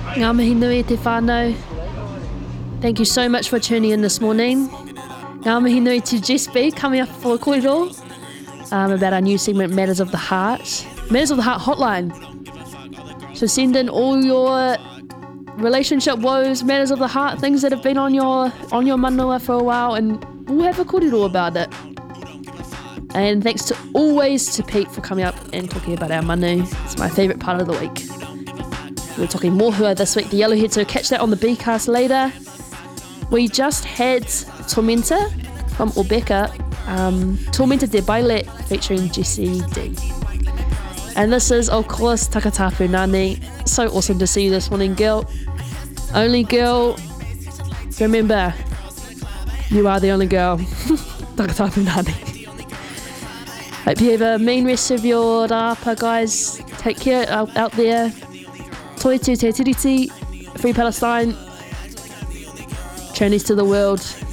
Ngā mihi nui te whānau. Thank you so much for tuning in this morning. Ngā mihi nui to Jess B coming up for a kōrero about our new segment, Matters of the Heart. Matters of the Heart hotline. So send in all your relationship woes, matters of the heart, things that have been on your manua for a while, and we'll have a kōrero about it. And thanks always to Pete for coming up and talking about our manu. It's my favourite part of the week. We're talking Mohua this week, the Yellowhead, so catch that on the B-cast later. We just had Tormenta from Obeka, Tormenta de Baile featuring Jessie D. And this is, of course, Takatapu Nani. So awesome to see you this morning, girl. Only girl. Remember, you are the only girl. Takatapu Nani. Hope you have a mean rest of your rapa, guys. Take care out there. Toi te tiriti, free Palestine. Journeys to the world.